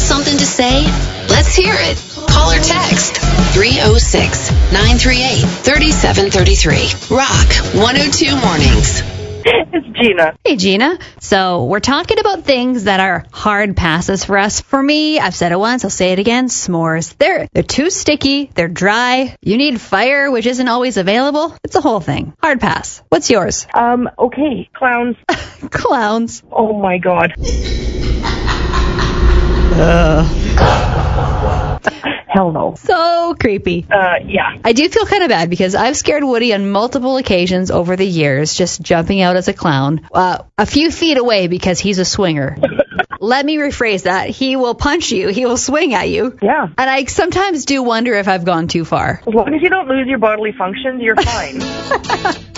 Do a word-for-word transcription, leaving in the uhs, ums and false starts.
something to say? Let's hear it. Call or text three oh six, nine three eight, three seven three three. Rock one oh two Mornings. It's Gina. Hey, Gina. So we're talking about things that are hard passes for us. For me, I've said it once, I'll say it again, s'mores. They're, they're too sticky, they're dry, you need fire, which isn't always available. It's a whole thing. Hard pass. What's yours? Um, okay, clowns. Clowns. Oh, my God. Hell no. So creepy. Uh, yeah. I do feel kind of bad because I've scared Woody on multiple occasions over the years, just jumping out as a clown, uh, a few feet away because he's a swinger. Let me rephrase that. He will punch you. He will swing at you. Yeah. And I sometimes do wonder if I've gone too far. As long as you don't lose your bodily functions, you're fine.